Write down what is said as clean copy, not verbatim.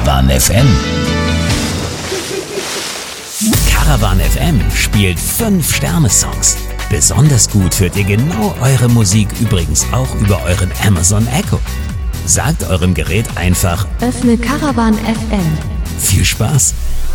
Caravan FM. Caravan FM spielt 5-Sterne-Songs. Besonders gut hört ihr genau eure Musik übrigens auch über euren Amazon Echo. Sagt eurem Gerät einfach: Öffne Caravan FM. Viel Spaß!